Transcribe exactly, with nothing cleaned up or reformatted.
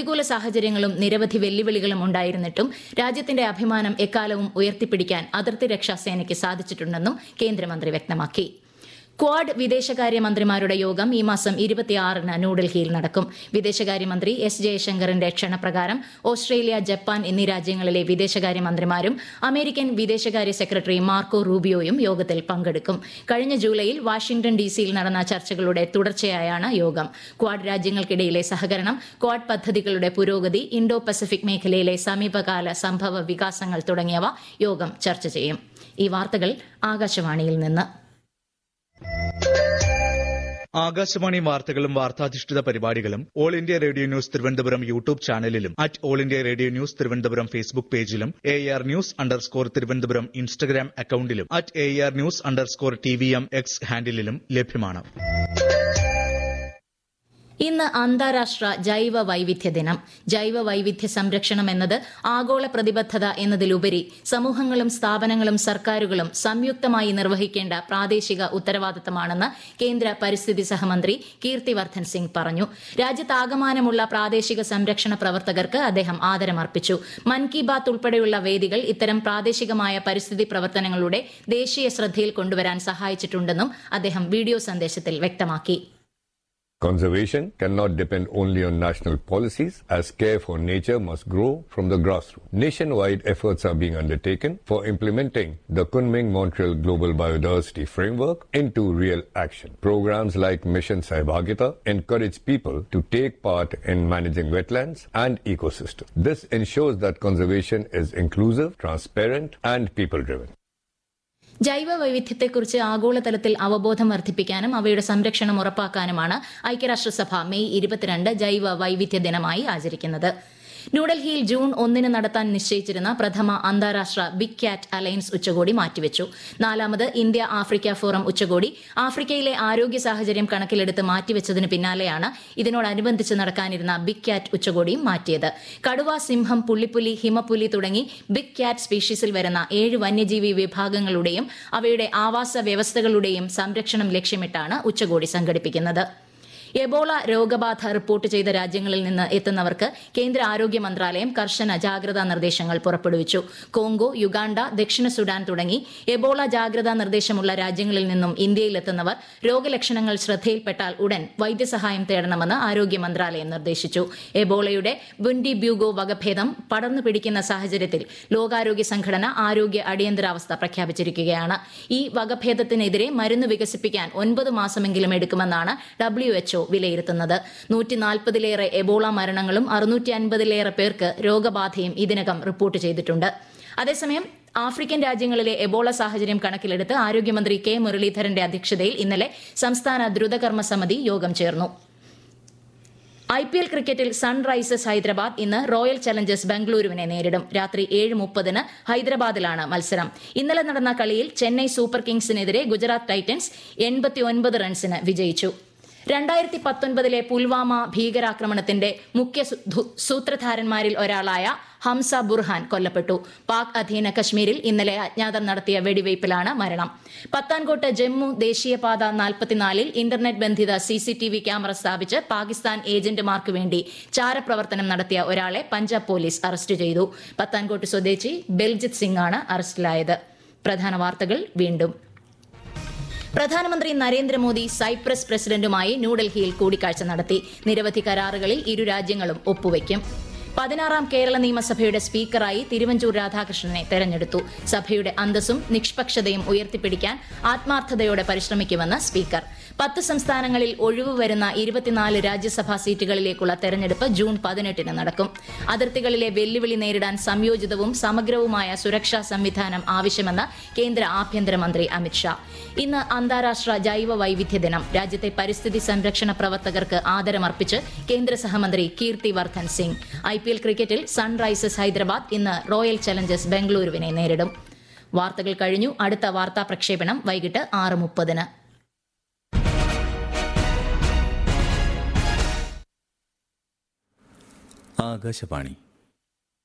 പ്രതികൂല സാഹചര്യങ്ങളും നിരവധി വെല്ലുവിളികളും ഉണ്ടായിരുന്നിട്ടും രാജ്യത്തിന്റെ അഭിമാനം എക്കാലവും ഉയർത്തിപ്പിടിക്കാൻ അതിർത്തി രക്ഷാസേനയ്ക്ക് സാധിച്ചിട്ടുണ്ടെന്നും കേന്ദ്രമന്ത്രി വ്യക്തമാക്കി. ക്വാഡ് വിദേശകാര്യമന്ത്രിമാരുടെ യോഗം ഈ മാസം ഇരുപത്തിയാറിന് ന്യൂഡൽഹിയിൽ നടക്കും. വിദേശകാര്യമന്ത്രി എസ് ജയശങ്കറിന്റെ ക്ഷണപ്രകാരം ഓസ്ട്രേലിയ, ജപ്പാൻ എന്നീ രാജ്യങ്ങളിലെ വിദേശകാര്യമന്ത്രിമാരും അമേരിക്കൻ വിദേശകാര്യ സെക്രട്ടറി മാർക്കോ റൂബിയോയും യോഗത്തിൽ പങ്കെടുക്കും. കഴിഞ്ഞ ജൂലൈയിൽ വാഷിംഗ്ടൺ ഡിസിയിൽ നടന്ന ചർച്ചകളുടെ തുടർച്ചയായാണ് യോഗം. ക്വാഡ് രാജ്യങ്ങൾക്കിടയിലെ സഹകരണം, ക്വാഡ് പദ്ധതികളുടെ പുരോഗതി, ഇൻഡോ പസഫിക് മേഖലയിലെ സമീപകാല സംഭവ വികാസങ്ങൾ തുടങ്ങിയവ യോഗം ചർച്ച ചെയ്യും. ഈ വാർത്തകൾ ആകാശവാണിയിൽ നിന്ന്. ആകാശവാണി വാർത്തകളും വാർത്താധിഷ്ഠിത പരിപാടികളും all India radio news Thiruvananthapuram YouTube ചാനലിലും at all India radio news Thiruvananthapuram Facebook പേജിലും A R news underscore Thiruvananthapuram Instagram അക്കൌണ്ടിലും at A R news underscore T V M X ഹാൻഡിലും ലഭ്യമാണ്. ഇന്ന് അന്താരാഷ്ട്ര ജൈവ വൈവിധ്യ ദിനം. ജൈവ വൈവിധ്യ സംരക്ഷണം എന്നത് ആഗോള പ്രതിബദ്ധത എന്നതിലുപരി സമൂഹങ്ങളും സ്ഥാപനങ്ങളും സർക്കാരുകളും സംയുക്തമായി നിർവഹിക്കേണ്ട പ്രാദേശിക ഉത്തരവാദിത്തമാണെന്ന് കേന്ദ്ര പരിസ്ഥിതി സഹമന്ത്രി കീർത്തിവർദ്ധൻ സിംഗ് പറഞ്ഞു. രാജ്യത്താകമാനമുള്ള പ്രാദേശിക സംരക്ഷണ പ്രവർത്തകർക്ക് അദ്ദേഹം ആദരമർപ്പിച്ചു. മൻ കി ബാത്ത് ഉൾപ്പെടെയുള്ള വേദികൾ ഇത്തരം പ്രാദേശികമായ പരിസ്ഥിതി പ്രവർത്തനങ്ങളുടെ ദേശീയ ശ്രദ്ധയിൽ കൊണ്ടുവരാൻ സഹായിച്ചിട്ടുണ്ടെന്നും അദ്ദേഹം വീഡിയോ സന്ദേശത്തിൽ വ്യക്തമാക്കി. Conservation cannot depend only on national policies, as care for nature must grow from the grassroots. Nationwide efforts are being undertaken for implementing the Kunming-Montreal Global Biodiversity Framework into real action. Programs like Mission Sahibagita encourage people to take part in managing wetlands and ecosystems. This ensures that conservation is inclusive, transparent, and people-driven. ജൈവ വൈവിധ്യത്തെക്കുറിച്ച് ആഗോളതലത്തിൽ അവബോധം വർദ്ധിപ്പിക്കാനും അവയുടെ സംരക്ഷണം ഉറപ്പാക്കാനുമാണ് ഐക്യരാഷ്ട്രസഭ May ഇരുപത്തിരണ്ട് ജൈവ വൈവിധ്യ ദിനമായി ആചരിക്കുന്നത്. ന്യൂഡൽഹിയിൽ ജൂൺ ഒന്നിന് നടത്താൻ നിശ്ചയിച്ചിരുന്ന പ്രഥമ അന്താരാഷ്ട്ര ബിഗ് ക്യാറ്റ് അലയൻസ് ഉച്ചകോടി മാറ്റിവെച്ചു. നാലാമത് ഇന്ത്യ ആഫ്രിക്ക ഫോറം ഉച്ചകോടി ആഫ്രിക്കയിലെ ആരോഗ്യ സാഹചര്യം കണക്കിലെടുത്ത് മാറ്റിവെച്ചതിന് പിന്നാലെയാണ് ഇതിനോടനുബന്ധിച്ച് നടക്കാനിരുന്ന ബിഗ് ക്യാറ്റ് ഉച്ചകോടിയും മാറ്റിയത്. കടുവ, സിംഹം, പുള്ളിപ്പുലി, ഹിമപ്പുലി തുടങ്ങി ബിഗ് ക്യാറ്റ് സ്പീഷീസിൽ വരുന്ന ഏഴ് വന്യജീവി വിഭാഗങ്ങളുടെയും അവയുടെ ആവാസ വ്യവസ്ഥകളുടെയും സംരക്ഷണം ലക്ഷ്യമിട്ടാണ് ഉച്ചകോടി സംഘടിപ്പിക്കുന്നത്. എബോള രോഗബാധ റിപ്പോർട്ട് ചെയ്ത രാജ്യങ്ങളിൽ നിന്ന് എത്തുന്നവർക്ക് കേന്ദ്ര ആരോഗ്യ മന്ത്രാലയം കർശന ജാഗ്രതാ നിർദ്ദേശങ്ങൾ പുറപ്പെടുവിച്ചു. കോങ്കോ, യുഗാണ്ട, ദക്ഷിണ സുഡാൻ തുടങ്ങി എബോള ജാഗ്രതാ നിർദ്ദേശമുള്ള രാജ്യങ്ങളിൽ നിന്നും ഇന്ത്യയിലെത്തുന്നവർ രോഗലക്ഷണങ്ങൾ ശ്രദ്ധയിൽപ്പെട്ടാൽ ഉടൻ വൈദ്യസഹായം തേടണമെന്ന് ആരോഗ്യ മന്ത്രാലയം നിർദ്ദേശിച്ചു. എബോളയുടെ ബുൻഡി ബ്യൂഗോ വകഭേദം പടർന്നു പിടിക്കുന്ന സാഹചര്യത്തിൽ ലോകാരോഗ്യ സംഘടന ആരോഗ്യ അടിയന്തരാവസ്ഥ പ്രഖ്യാപിച്ചിരിക്കുകയാണ്. ഈ വകഭേദത്തിനെതിരെ മരുന്ന് വികസിപ്പിക്കാൻ ഒൻപത് മാസമെങ്കിലും എടുക്കുമെന്നാണ് ഡബ്ല്യു എച്ച്ഒ വിലയിരുത്തുന്നത്. നൂറ്റി നാൽപ്പതിലേറെ എബോള മരണങ്ങളും അറുന്നൂറ്റി അൻപതിലേറെ പേർക്ക് രോഗബാധയും ഇതിനകം റിപ്പോർട്ട് ചെയ്തിട്ടുണ്ട്. അതേസമയം ആഫ്രിക്കൻ രാജ്യങ്ങളിലെ എബോള സാഹചര്യം കണക്കിലെടുത്ത് ആരോഗ്യമന്ത്രി കെ മുരളീധരന്റെ അധ്യക്ഷതയിൽ ഇന്നലെ സംസ്ഥാന ദ്രുതകർമ്മ സമിതി യോഗം ചേർന്നു. ഐ പി എൽ ക്രിക്കറ്റിൽ സൺറൈസേഴ്സ് ഹൈദരാബാദ് ഇന്ന് റോയൽ ചലഞ്ചേഴ്സ് ബംഗളൂരുവിനെ നേരിടും. രാത്രി ഏഴ് മുപ്പതിന് ഹൈദരാബാദിലാണ് മത്സരം. ഇന്നലെ നടന്ന കളിയിൽ ചെന്നൈ സൂപ്പർ കിങ്സിനെതിരെ ഗുജറാത്ത് ടൈറ്റൻസ് എൺപത്തിയൊൻപത് റൺസിന് വിജയിച്ചു. രണ്ടായിരത്തി പത്തൊൻപതിലെ പുൽവാമ ഭീകരാക്രമണത്തിന്റെ മുഖ്യ സൂത്രധാരന്മാരിൽ ഒരാളായ ഹംസ ബുർഹാൻ കൊല്ലപ്പെട്ടു. പാക് അധീന കശ്മീരിൽ ഇന്നലെ അജ്ഞാതർ നടത്തിയ വെടിവയ്പിലാണ് മരണം. പത്താൻകോട്ട് ജമ്മു ദേശീയപാത നാൽപ്പത്തിനാലിൽ ഇന്റർനെറ്റ് ബന്ധിത സിസിടിവി ക്യാമറ സ്ഥാപിച്ച് പാകിസ്ഥാൻ ഏജന്റുമാർക്ക് വേണ്ടി ചാരപ്രവർത്തനം നടത്തിയ ഒരാളെ പഞ്ചാബ് പോലീസ് അറസ്റ്റ് ചെയ്തു. പത്താൻകോട്ട് സ്വദേശി ബൽജിത് സിംഗ് ആണ് അറസ്റ്റിലായത്. പ്രധാന വാർത്തകൾ വീണ്ടും. പ്രധാനമന്ത്രി നരേന്ദ്രമോദി സൈപ്രസ് പ്രസിഡന്റുമായി ന്യൂഡൽഹിയിൽ കൂടിക്കാഴ്ച നടത്തി. നിരവധി കരാറുകളിൽ ഇരു രാജ്യങ്ങളും ഒപ്പുവയ്ക്കും. പതിനാറാം കേരള നിയമസഭയുടെ സ്പീക്കറായി തിരുവഞ്ചൂർ രാധാകൃഷ്ണനെ തെരഞ്ഞെടുത്തു. സഭയുടെ അന്തസ്സും നിഷ്പക്ഷതയും ഉയർത്തിപ്പിടിക്കാൻ ആത്മാർത്ഥതയോടെ പരിശ്രമിക്കുമെന്ന് സ്പീക്കർ. പത്ത് സംസ്ഥാനങ്ങളിൽ ഒഴിവ് വരുന്ന ഇരുപത്തിനാല് രാജ്യസഭാ സീറ്റുകളിലേക്കുള്ള തെരഞ്ഞെടുപ്പ് ജൂൺ പതിനെട്ടിന് നടക്കും. അതിർത്തികളിലെ വെല്ലുവിളി നേരിടാൻ സംയോജിതവും സമഗ്രവുമായ സുരക്ഷാ സംവിധാനം ആവശ്യമെന്ന് കേന്ദ്ര ആഭ്യന്തരമന്ത്രി അമിത്ഷാ. ഇന്ന് അന്താരാഷ്ട്ര ജൈവ വൈവിധ്യ ദിനം. രാജ്യത്തെ പരിസ്ഥിതി സംരക്ഷണ പ്രവർത്തകർക്ക് ആദരമർപ്പിച്ച് കേന്ദ്ര സഹമന്ത്രി കീർത്തി Vardhan Singh. I P L ക്രിക്കറ്റിൽ സൺറൈസേഴ്സ് ഹൈദരാബാദ് ഇന്ന് റോയൽ ചലഞ്ചേഴ്സ് ബംഗളൂരുവിനെ നേരിടും. വാർത്തകൾ കഴിഞ്ഞു. അടുത്ത വാർത്താ പ്രക്ഷേപണം വൈകിട്ട് ആറ് മുപ്പതിന്. ആകാശവാണി